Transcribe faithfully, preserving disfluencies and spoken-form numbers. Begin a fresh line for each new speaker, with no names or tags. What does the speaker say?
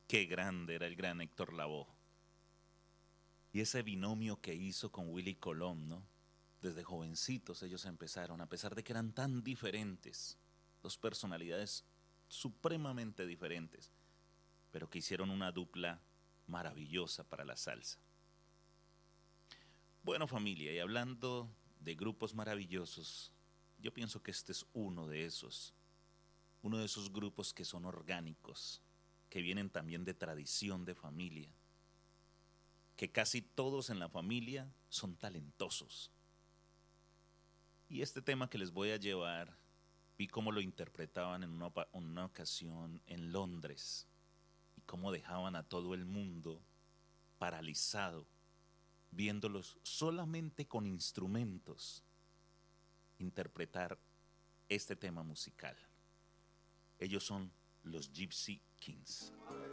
Qué grande era el gran Héctor Lavoe. Y ese binomio que hizo con Willy Colón, ¿no? Desde jovencitos ellos empezaron, a pesar de que eran tan diferentes, dos personalidades supremamente diferentes, pero que hicieron una dupla maravillosa para la salsa. Bueno, familia, y hablando de grupos maravillosos, yo pienso que este es uno de esos, uno de esos grupos que son orgánicos, que vienen también de tradición de familia, que casi todos en la familia son talentosos. Y este tema que les voy a llevar, vi cómo lo interpretaban en una, una ocasión en Londres y cómo dejaban a todo el mundo paralizado, viéndolos solamente con instrumentos interpretar este tema musical. Ellos son los Gypsy Kings.